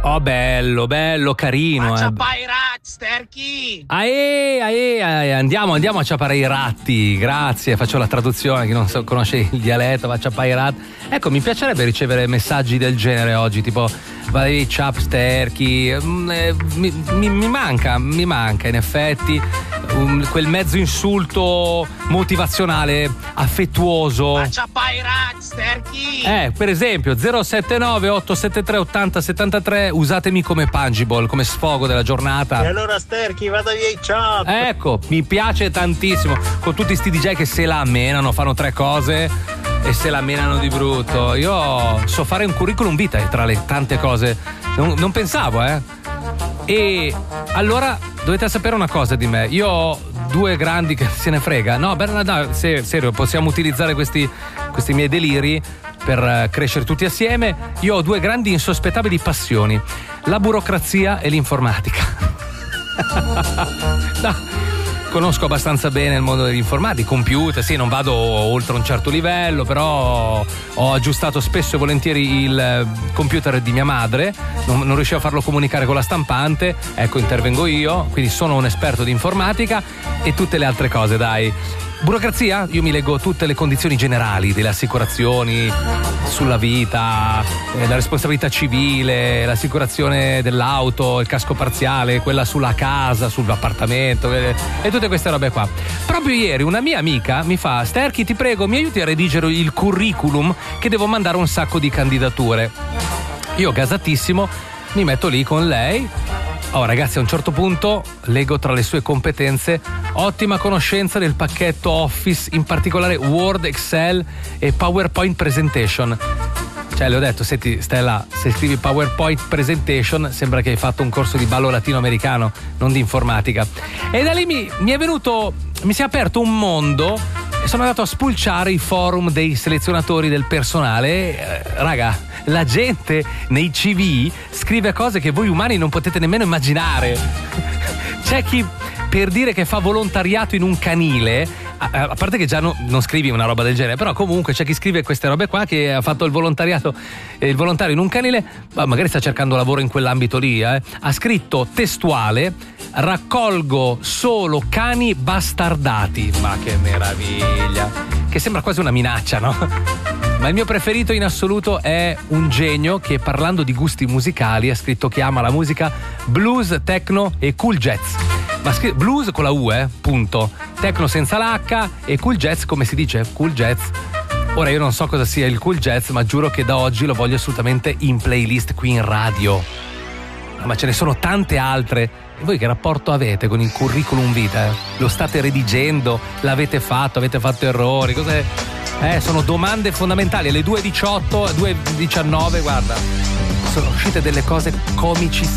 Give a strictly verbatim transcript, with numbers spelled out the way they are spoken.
Oh, bello, bello, carino. Faccia eh. i ratti, Sterchi. Ae, ae, ae, andiamo, andiamo a ciappare i ratti. Grazie, faccio la traduzione, chi non so, conosce il dialetto, va a ciappare i ratti. Ecco, mi piacerebbe ricevere messaggi del genere oggi, tipo vai ciap Sterchi. Mm, eh, mi, mi, mi manca, mi manca in effetti um, quel mezzo insulto motivazionale, affettuoso. Faccia i ratti, Sterchi. Eh, per esempio zero sette nove otto sette tre otto zero sette tre, usatemi come pungible, come sfogo della giornata. E allora Sterchi, vada via i ciao. Ecco, mi piace tantissimo. Con tutti sti D J che se la menano, fanno tre cose e se la menano di brutto. Io so fare un curriculum vitae tra le tante cose. Non, non pensavo, eh. E allora dovete sapere una cosa di me. Io ho due grandi che se ne frega. No, Bernardo, se, serio, possiamo utilizzare questi, questi miei deliri per crescere tutti assieme. Io ho due grandi insospettabili passioni: la burocrazia e l'informatica. No, conosco abbastanza bene il mondo dell'informatica, computer, sì, non vado oltre un certo livello, però ho aggiustato spesso e volentieri il computer di mia madre, non, non riuscivo a farlo comunicare con la stampante, ecco, intervengo io, quindi sono un esperto di informatica e tutte le altre cose, dai. Burocrazia? Io mi leggo tutte le condizioni generali delle assicurazioni sulla vita, eh, la responsabilità civile, l'assicurazione dell'auto, il casco parziale, quella sulla casa, sull'appartamento e, e tutte queste robe qua. Proprio ieri una mia amica mi fa: Sterchi, ti prego, mi aiuti a redigere il curriculum che devo mandare un sacco di candidature. Io gasatissimo mi metto lì con lei. Oh ragazzi, a un certo punto leggo tra le sue competenze ottima conoscenza del pacchetto Office, in particolare Word, Excel e PowerPoint Presentation. Cioè le ho detto: senti Stella, se scrivi PowerPoint Presentation sembra che hai fatto un corso di ballo latinoamericano, non di informatica. E da lì mi, mi è venuto, mi si è aperto un mondo e sono andato a spulciare i forum dei selezionatori del personale. Eh, raga, la gente nei C V scrive cose che voi umani non potete nemmeno immaginare. C'è chi, per dire che fa volontariato in un canile, a, a parte che già no, non scrivi una roba del genere, però comunque c'è chi scrive queste robe qua, che ha fatto il volontariato, eh, il volontario in un canile, magari sta cercando lavoro in quell'ambito lì, eh. Ha scritto testuale: raccolgo solo cani bastardati. Ma che meraviglia, che sembra quasi una minaccia, no? Ma il mio preferito in assoluto è un genio che, parlando di gusti musicali, ha scritto che ama la musica blues, techno e cool jazz. Ma scri- blues con la U, eh, punto. Techno senza l'H e cool jazz, come si dice? Cool jazz. Ora io non so cosa sia il cool jazz, ma giuro che da oggi lo voglio assolutamente in playlist qui in radio. Ma ce ne sono tante altre. E voi che rapporto avete con il curriculum vitae? Lo state redigendo? L'avete fatto? Avete fatto errori? Cos'è? Eh, sono domande fondamentali. Alle due e diciotto, due e diciannove, guarda, sono uscite delle cose comici